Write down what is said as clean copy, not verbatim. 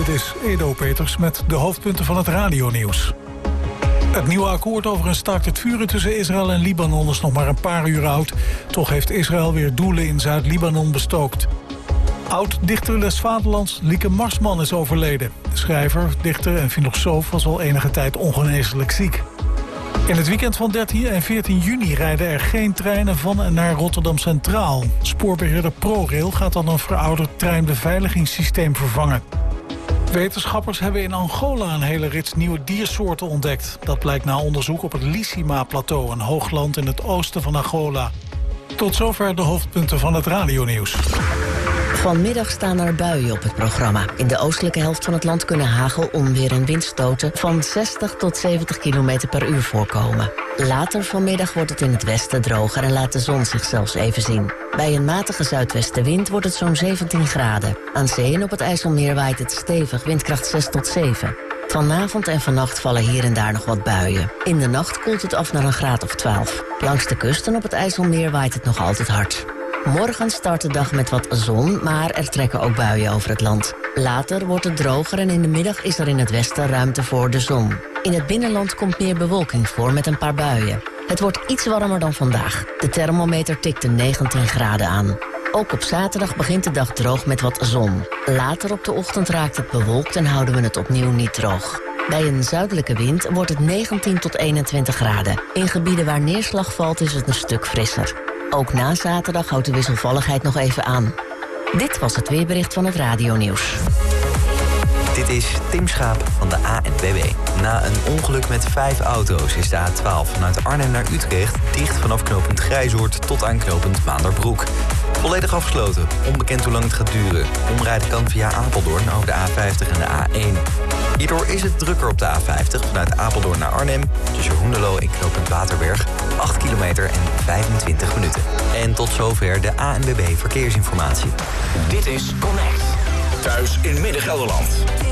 Dit is Edo Peters met de hoofdpunten van het radionieuws. Het nieuwe akkoord over een staakt het vuren tussen Israël en Libanon is nog maar een paar uur oud. Toch heeft Israël weer doelen in Zuid-Libanon bestookt. Oud-dichter des Vaderlands Lieke Marsman is overleden. De schrijver, dichter en filosoof was al enige tijd ongeneeslijk ziek. In het weekend van 13 en 14 juni rijden er geen treinen van en naar Rotterdam Centraal. Spoorbeheerder ProRail gaat dan een verouderd treinbeveiligingssysteem vervangen. Wetenschappers hebben in Angola een hele rits nieuwe diersoorten ontdekt. Dat blijkt na onderzoek op het Lisima-plateau, een hoogland in het oosten van Angola. Tot zover de hoofdpunten van het radionieuws. Vanmiddag staan er buien op het programma. In de oostelijke helft van het land kunnen hagel, onweer en windstoten van 60 tot 70 km per uur voorkomen. Later vanmiddag wordt het in het westen droger en laat de zon zich zelfs even zien. Bij een matige zuidwestenwind wordt het zo'n 17 graden. Aan zee en op het IJsselmeer waait het stevig, windkracht 6 tot 7. Vanavond en vannacht vallen hier en daar nog wat buien. In de nacht koelt het af naar een graad of 12. Langs de kust en op het IJsselmeer waait het nog altijd hard. Morgen start de dag met wat zon, maar er trekken ook buien over het land. Later wordt het droger en in de middag is er in het westen ruimte voor de zon. In het binnenland komt meer bewolking voor met een paar buien. Het wordt iets warmer dan vandaag. De thermometer tikt de 19 graden aan. Ook op zaterdag begint de dag droog met wat zon. Later op de ochtend raakt het bewolkt en houden we het opnieuw niet droog. Bij een zuidelijke wind wordt het 19 tot 21 graden. In gebieden waar neerslag valt is het een stuk frisser. Ook na zaterdag houdt de wisselvalligheid nog even aan. Dit was het weerbericht van het radionieuws. Dit is Tim Schaap van de ANWB. Na een ongeluk met 5 auto's is de A12 vanuit Arnhem naar Utrecht dicht vanaf knooppunt Grijzoord tot aan knooppunt Maanderbroek. Volledig afgesloten, onbekend hoe lang het gaat duren. Omrijden kan via Apeldoorn over de A50 en de A1. Hierdoor is het drukker op de A50 vanuit Apeldoorn naar Arnhem, tussen Hoenderloo en knooppunt Waterberg, 8 kilometer en 25 minuten. En tot zover de ANWB Verkeersinformatie. Dit is Connect. Thuis in Midden-Gelderland.